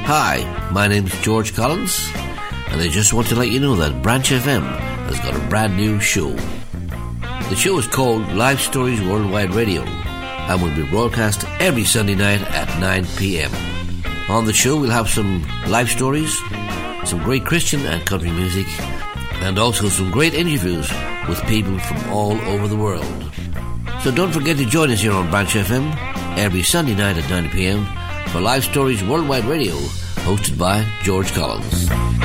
Hi, my name's George Collins, and I just want to let you know that Branch FM has got a brand new show. The show is called Life Stories Worldwide Radio and will be broadcast every Sunday night at 9 p.m. On the show we'll have some life stories, some great Christian and country music, and also some great interviews with people from all over the world. So don't forget to join us here on Branch FM every Sunday night at 9 p.m. for Life Stories Worldwide Radio, hosted by George Collins.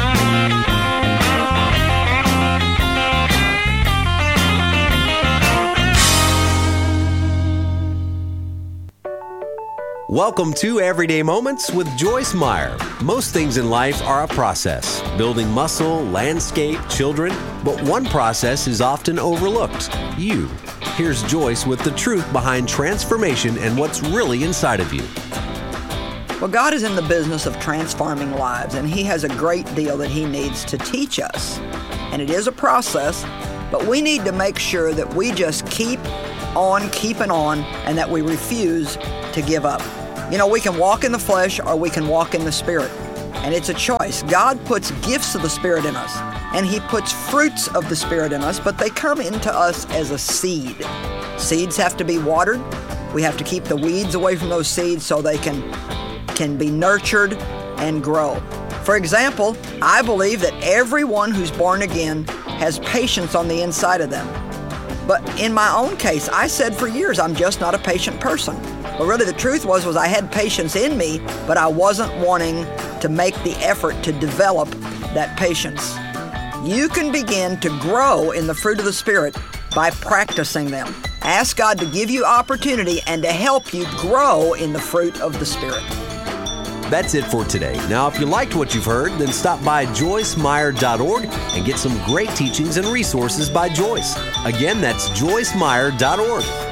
Welcome to Everyday Moments with Joyce Meyer. Most things in life are a process. Building muscle, landscape, children. But one process is often overlooked. You. Here's Joyce with the truth behind transformation and what's really inside of you. Well, God is in the business of transforming lives, and He has a great deal that He needs to teach us. And it is a process, but we need to make sure that we just keep on keeping on and that we refuse to give up. You know, we can walk in the flesh or we can walk in the Spirit, and it's a choice. God puts gifts of the Spirit in us, and He puts fruits of the Spirit in us, but they come into us as a seed. Seeds have to be watered. We have to keep the weeds away from those seeds so they can be nurtured and grow. For example, I believe that everyone who's born again has patience on the inside of them. But in my own case, I said for years, I'm just not a patient person. But really the truth was I had patience in me, but I wasn't wanting to make the effort to develop that patience. You can begin to grow in the fruit of the Spirit by practicing them. Ask God to give you opportunity and to help you grow in the fruit of the Spirit. That's it for today. Now, if you liked what you've heard, then stop by joycemeyer.org and get some great teachings and resources by Joyce. Again, that's joycemeyer.org.